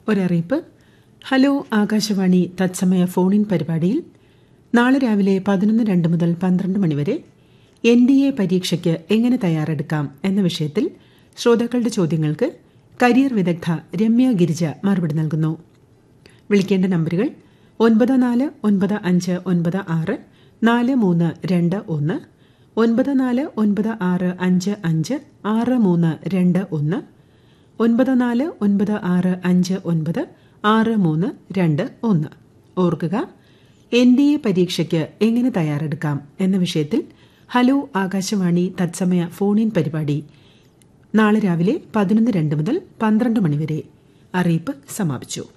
ഒരറിയിപ്പ്. Hello Akashvani തത്സമയ ഫോണിൻ പരിപാടിയിൽ നാളെ രാവിലെ 11:02 മുതൽ 12 മണിവരെ NDA പരീക്ഷയ്ക്ക് എങ്ങനെ തയ്യാറെടുക്കാം എന്ന വിഷയത്തിൽ ശ്രോതാക്കളുടെ ചോദ്യങ്ങൾക്ക് കരിയർ വിദഗ്ധ രമ്യ ഗിരിജ മറുപടി നൽകുന്നു. വിളിക്കേണ്ട നമ്പറുകൾ 9495964321, 9496556321, 9496596321. ഓർക്കുക, NDA പരീക്ഷയ്ക്ക് എങ്ങനെ തയ്യാറെടുക്കാം എന്ന വിഷയത്തിൽ ഹലോ ആകാശവാണി തത്സമയ ഫോണിൻ പരിപാടി നാളെ രാവിലെ 11:02 മുതൽ 12 മണിവരെ. അറിയിപ്പ് സമാപിച്ചു.